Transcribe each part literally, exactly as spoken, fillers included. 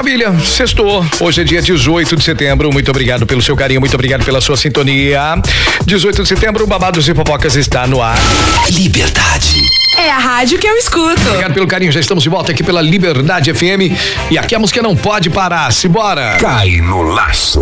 Maravilha, sextou. Hoje é dia dezoito de setembro. Muito obrigado pelo seu carinho, muito obrigado pela sua sintonia. dezoito de setembro, o Babados e Fofocas está no ar. Liberdade. É a rádio que eu escuto. Obrigado pelo carinho, já estamos de volta aqui pela Liberdade F M. E aqui a música não pode parar, simbora. Cai no laço.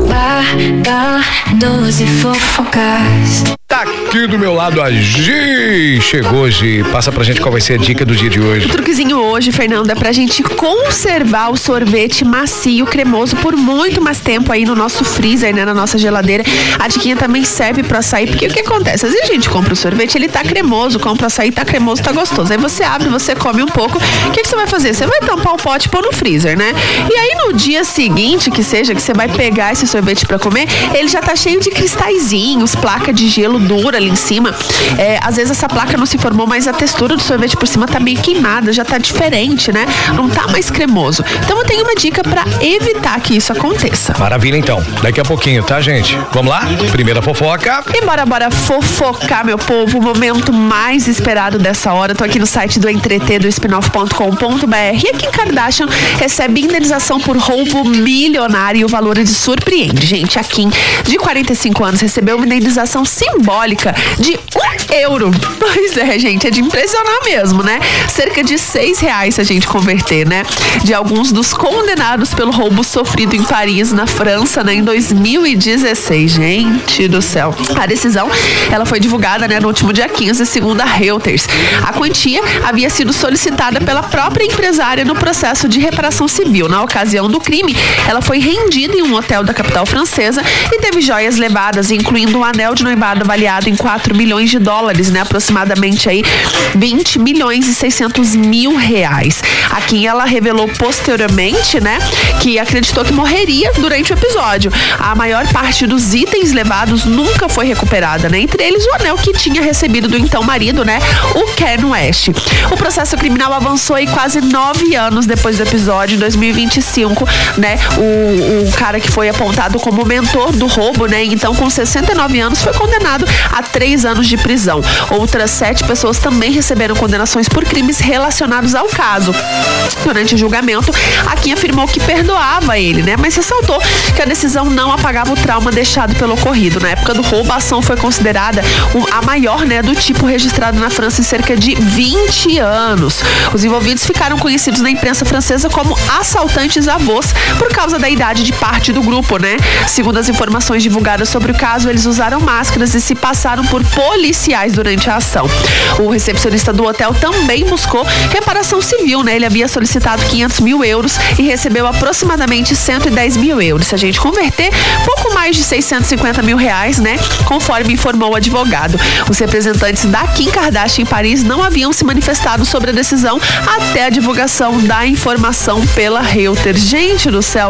Babados e Fofocas. Tá aqui do meu lado a Gi. Chegou, Gi. Passa pra gente qual vai ser a dica do dia de hoje. O truquezinho hoje, Fernando, é pra gente conservar o sorvete macio, cremoso por muito mais tempo aí no nosso freezer, né? Na nossa geladeira. A diquinha também serve pra açaí, porque o que acontece? Às vezes a gente compra o sorvete, ele tá cremoso, compra o açaí, tá cremoso, tá gostoso. Aí você abre, você come um pouco. O que, que você vai fazer? Você vai tampar o pote e pôr no freezer, né? E aí no dia seguinte, que seja, que você vai pegar esse sorvete pra comer, ele já tá cheio de cristalzinhos, placa de gelo dura ali em cima. É, às vezes essa placa não se formou, mas a textura do sorvete por cima tá meio queimada, já tá diferente, né? Não tá mais cremoso. Então eu tenho uma dica pra evitar que isso aconteça. Maravilha, então. Daqui a pouquinho, tá, gente? Vamos lá? Primeira fofoca. E bora, bora fofocar, meu povo. O momento mais esperado dessa hora. Tô aqui no site do entreter do spinoff ponto com ponto b r. E a Kim Kardashian recebe indenização por roubo milionário e o valor de surpreende. Gente, a Kim, de quarenta e cinco anos, recebeu uma indenização simbólica de um euro. Pois é, gente, é de impressionar mesmo, né? Cerca de seis reais se a gente converter, né? De alguns dos condenados pelo roubo sofrido em Paris, na França, né? Em dois mil e dezesseis. Gente do céu. A decisão, ela foi divulgada, né? No último dia quinze, segundo a Reuters. A quantia havia sido solicitada pela própria empresária no processo de reparação civil. Na ocasião do crime, ela foi rendida em um hotel da capital francesa e teve joias levadas, incluindo um anel de noivado avaliado em quatro milhões de dólares, né? Aproximadamente aí vinte milhões e seiscentos mil reais. A Kim, ela revelou posteriormente, né? Que acreditou que morreria durante o episódio. A maior parte dos itens levados nunca foi recuperada, né? Entre eles o anel que tinha recebido do então marido, né? O Kanye West. O processo criminal avançou aí quase nove anos depois do episódio, em dois mil e vinte e cinco, né? O, o cara que foi apontado como mentor do roubo, né? Então, com sessenta e nove anos, foi condenado a três anos de prisão. Outras sete pessoas também receberam condenações por crimes relacionados ao caso. Durante o julgamento, a Kim afirmou que perdoava ele, né? Mas ressaltou que a decisão não apagava o trauma deixado pelo ocorrido. Na época do roubo, a ação foi considerada a maior, né, do tipo registrado na França em cerca de vinte anos. Os envolvidos ficaram conhecidos na imprensa francesa como assaltantes avós por causa da idade de parte do grupo, né? Segundo as informações divulgadas sobre o caso, eles usaram máscaras e se passaram por policiais durante a ação. O recepcionista do hotel também buscou reparação civil, né? Ele havia solicitado quinhentos mil euros e recebeu aproximadamente cento e dez mil euros. Se a gente converter, pouco mais de seiscentos e cinquenta mil reais, né? Conforme informou o advogado. Os representantes da Kim Kardashian em Paris não haviam se manifestado sobre a decisão até a divulgação da informação pela Reuters. Gente do céu,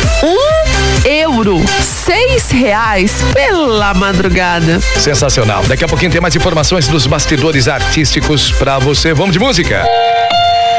um euro, seis reais pela madrugada. Sensacional. Daqui a pouquinho tem mais informações dos bastidores artísticos pra você. Vamos de música?